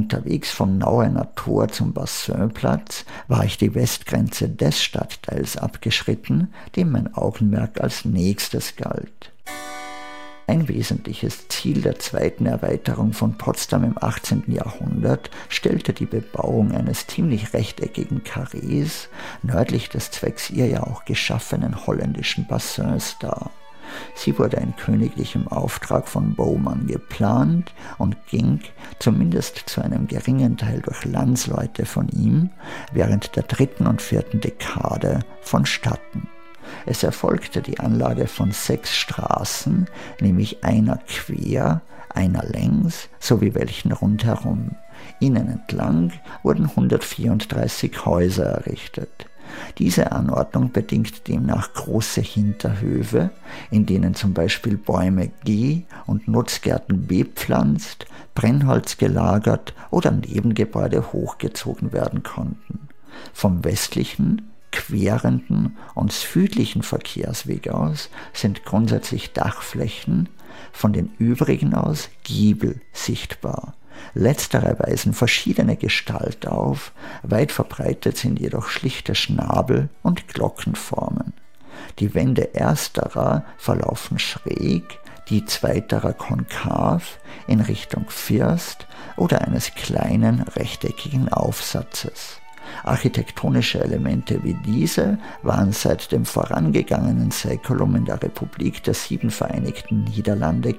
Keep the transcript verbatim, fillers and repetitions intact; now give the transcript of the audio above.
Unterwegs vom Nauener Tor zum Bassinplatz war ich die Westgrenze des Stadtteils abgeschritten, dem mein Augenmerk als nächstes galt. Ein wesentliches Ziel der zweiten Erweiterung von Potsdam im achtzehnten Jahrhundert stellte die Bebauung eines ziemlich rechteckigen Karrees nördlich des zwecks ihr ja auch geschaffenen holländischen Bassins dar. Sie wurde in königlichem Auftrag von Bowman geplant und ging, zumindest zu einem geringen Teil durch Landsleute von ihm, während der dritten und vierten Dekade vonstatten. Es erfolgte die Anlage von sechs Straßen, nämlich einer quer, einer längs sowie welchen rundherum. Ihnen entlang wurden hundertvierunddreißig Häuser errichtet. Diese Anordnung bedingt demnach große Hinterhöfe, in denen zum Beispiel Bäume ge- und Nutzgärten bepflanzt, Brennholz gelagert oder Nebengebäude hochgezogen werden konnten. Vom westlichen, querenden und südlichen Verkehrsweg aus sind grundsätzlich Dachflächen, von den übrigen aus Giebel sichtbar. Letztere weisen verschiedene Gestalt auf, weit verbreitet sind jedoch schlichte Schnabel- und Glockenformen. Die Wände ersterer verlaufen schräg, die zweiterer konkav in Richtung First oder eines kleinen rechteckigen Aufsatzes. Architektonische Elemente wie diese waren seit dem vorangegangenen Säkulum in der Republik der Sieben Vereinigten Niederlande